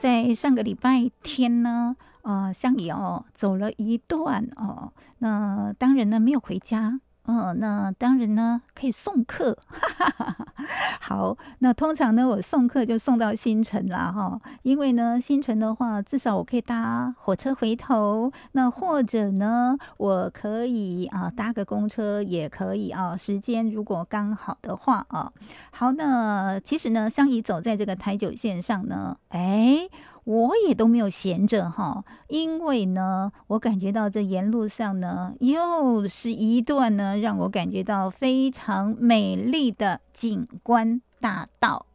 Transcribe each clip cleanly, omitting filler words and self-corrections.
在上个礼拜天呢，香怡走了一段那当然呢没有回家。那当然呢，可以送客。好，那通常呢，我送客就送到新城啦，哈，因为呢，新城的话，至少我可以搭火车回头，那或者呢，我可以搭个公车也可以时间如果刚好的话好，那其实呢，香怡走在这个台九线上呢，我也都没有闲着哈，因为呢，我感觉到这沿路上呢，又是一段呢，让我感觉到非常美丽的景观大道。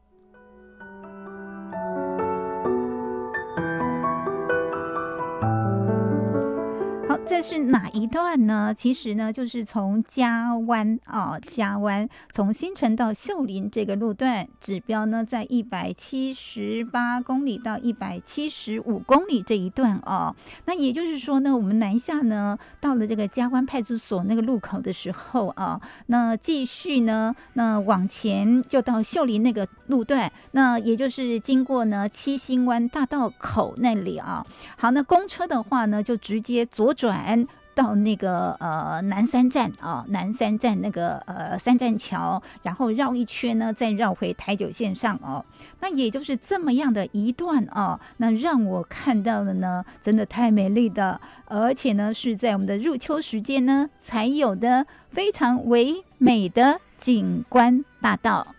好，这是哪一段呢？其实呢，就是从嘉湾从新城到秀林这个路段，指标呢在178公里到175公里这一段那也就是说呢，我们南下呢到了这个嘉湾派出所那个路口的时候那继续呢，那往前就到秀林那个路段，那也就是经过呢七星湾大道口那里好，那公车的话呢，就直接左转到那个南三站南三站那个三站桥，然后绕一圈呢，再绕回台九线上那也就是这么样的一段那让我看到了呢，真的太美丽的，而且呢是在我们的入秋时间呢才有的非常唯美的景观大道。